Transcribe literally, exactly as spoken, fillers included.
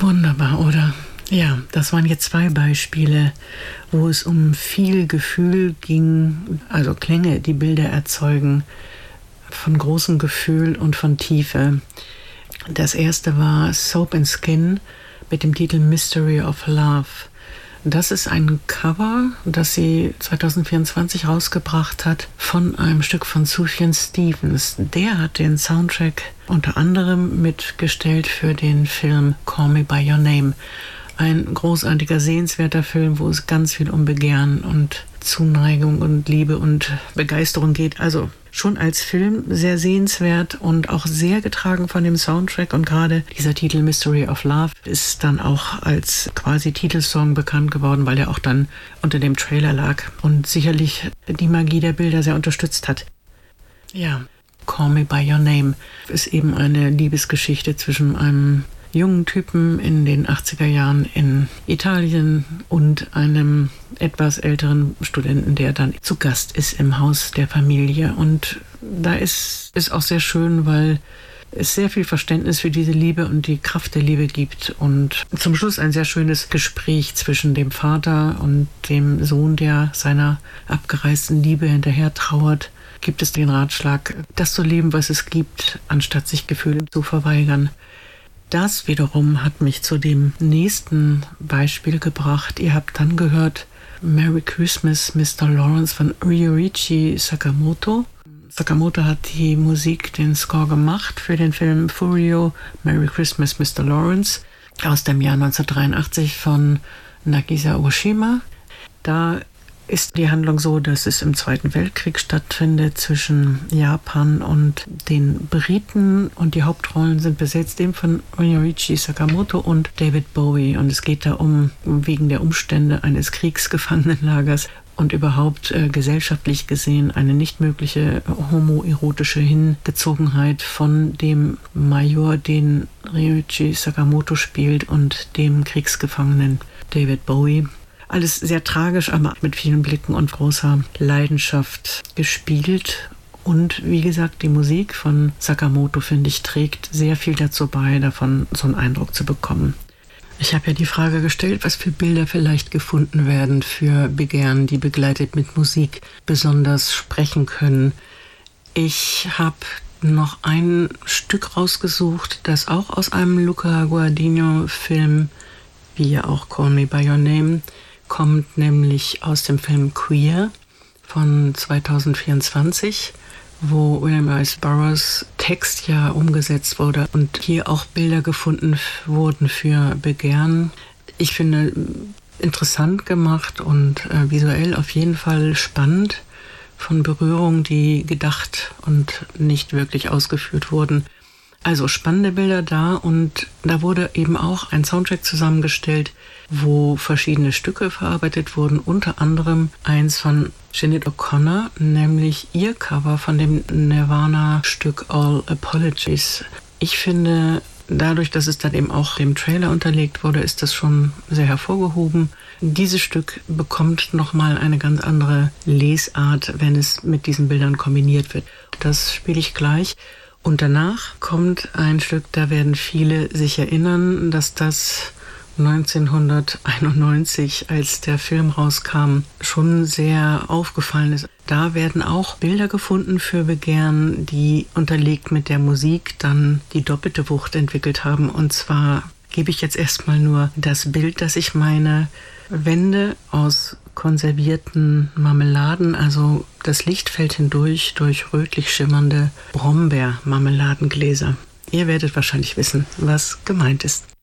Wunderbar, oder? Ja, das waren jetzt zwei Beispiele, wo es um viel Gefühl ging, also Klänge, die Bilder erzeugen, von großem Gefühl und von Tiefe. Das erste war Soap and Skin mit dem Titel Mystery of Love. Das ist ein Cover, das sie zwanzig vierundzwanzig rausgebracht hat von einem Stück von Sufjan Stevens. Der hat den Soundtrack unter anderem mitgestellt für den Film Call Me By Your Name. Ein großartiger, sehenswerter Film, wo es ganz viel um Begehren und Zuneigung und Liebe und Begeisterung geht. Also schon als Film sehr sehenswert und auch sehr getragen von dem Soundtrack. Und gerade dieser Titel Mystery of Love ist dann auch als quasi Titelsong bekannt geworden, weil er auch dann unter dem Trailer lag und sicherlich die Magie der Bilder sehr unterstützt hat. Ja, Call Me By Your Name ist eben eine Liebesgeschichte zwischen einem jungen Typen in den achtziger Jahren in Italien und einem etwas älteren Studenten, der dann zu Gast ist im Haus der Familie. Und da ist es auch sehr schön, weil es sehr viel Verständnis für diese Liebe und die Kraft der Liebe gibt. Und zum Schluss ein sehr schönes Gespräch zwischen dem Vater und dem Sohn, der seiner abgereisten Liebe hinterher trauert. Gibt es den Ratschlag, das zu leben, was es gibt, anstatt sich Gefühle zu verweigern. Das wiederum hat mich zu dem nächsten Beispiel gebracht. Ihr habt dann gehört Merry Christmas, Mister Lawrence von Ryuichi Sakamoto. Sakamoto hat die Musik, den Score gemacht für den Film Furio, Merry Christmas, Mister Lawrence aus dem Jahr neunzehnhundertdreiundachtzig von Nagisa Oshima. Da ist die Handlung so, dass es im Zweiten Weltkrieg stattfindet zwischen Japan und den Briten und die Hauptrollen sind besetzt eben von Ryuichi Sakamoto und David Bowie und es geht da um wegen der Umstände eines Kriegsgefangenenlagers und überhaupt äh, gesellschaftlich gesehen eine nicht mögliche homoerotische Hingezogenheit von dem Major, den Ryuichi Sakamoto spielt, und dem Kriegsgefangenen David Bowie. Alles sehr tragisch, aber mit vielen Blicken und großer Leidenschaft gespielt. Und wie gesagt, die Musik von Sakamoto, finde ich, trägt sehr viel dazu bei, davon so einen Eindruck zu bekommen. Ich habe ja die Frage gestellt, was für Bilder vielleicht gefunden werden für Begehren, die begleitet mit Musik besonders sprechen können. Ich habe noch ein Stück rausgesucht, das auch aus einem Luca Guadagnino-Film, wie ja auch Call Me By Your Name, kommt, nämlich aus dem Film Queer von zwanzig vierundzwanzig, wo William Rice Burroughs Text ja umgesetzt wurde und hier auch Bilder gefunden wurden für Begehren. Ich finde interessant gemacht und äh, visuell auf jeden Fall spannend, von Berührungen, die gedacht und nicht wirklich ausgeführt wurden. Also spannende Bilder da und da wurde eben auch ein Soundtrack zusammengestellt, wo verschiedene Stücke verarbeitet wurden, unter anderem eins von Sinead O'Connor, nämlich ihr Cover von dem Nirvana-Stück All Apologies. Ich finde, dadurch, dass es dann eben auch dem Trailer unterlegt wurde, ist das schon sehr hervorgehoben. Dieses Stück bekommt nochmal eine ganz andere Lesart, wenn es mit diesen Bildern kombiniert wird. Das spiele ich gleich. Und danach kommt ein Stück, da werden viele sich erinnern, dass das neunzehnhunderteinundneunzig, als der Film rauskam, schon sehr aufgefallen ist. Da werden auch Bilder gefunden für Begehren, die unterlegt mit der Musik dann die doppelte Wucht entwickelt haben. Und zwar gebe ich jetzt erstmal nur das Bild, das ich meine. Wände aus konservierten Marmeladen, also das Licht fällt hindurch durch rötlich schimmernde Brombeermarmeladengläser. Ihr werdet wahrscheinlich wissen, was gemeint ist.